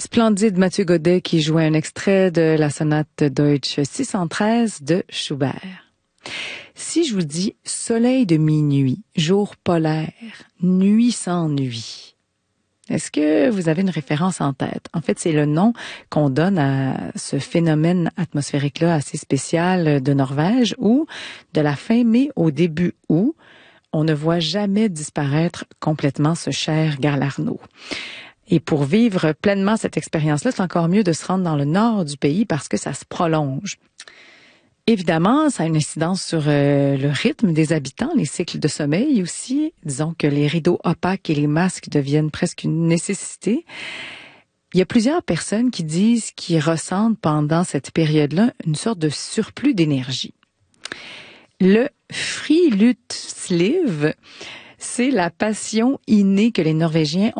Splendide Mathieu Godet qui jouait un extrait de la sonate Deutsch 613 de Schubert. Si je vous dis soleil de minuit, jour polaire, nuit sans nuit, est-ce que vous avez une référence en tête? En fait, c'est le nom qu'on donne à ce phénomène atmosphérique-là assez spécial de Norvège où, de la fin mai au début août, on ne voit jamais disparaître complètement ce cher Galarno. Et pour vivre pleinement cette expérience-là, c'est encore mieux de se rendre dans le nord du pays parce que ça se prolonge. Évidemment, ça a une incidence sur le rythme des habitants, les cycles de sommeil aussi. Disons que les rideaux opaques et les masques deviennent presque une nécessité. Il y a plusieurs personnes qui disent qu'ils ressentent pendant cette période-là une sorte de surplus d'énergie. Le friluftsliv, c'est la passion innée que les Norvégiens